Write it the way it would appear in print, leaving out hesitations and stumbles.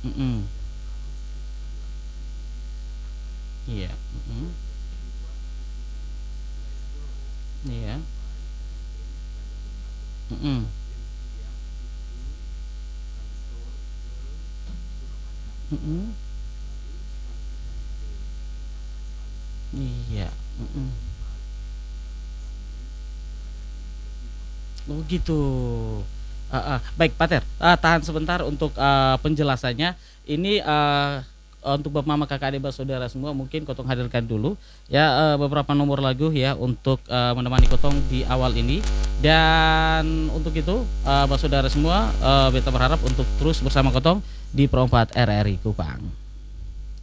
Mm-mm. Iya. Mm-mm. Iya. Mm-mm. Mm-mm. Iya. Mm-mm. Oh gitu. Baik, Pater. Tahan sebentar untuk penjelasannya. Ini untuk Bapak Mama Kakak adik saudara semua mungkin Kotong hadirkan dulu ya beberapa nomor lagu ya untuk menemani Kotong di awal ini. Dan untuk itu Bapak saudara semua beta berharap untuk terus bersama Kotong di Perompat RRI Kupang.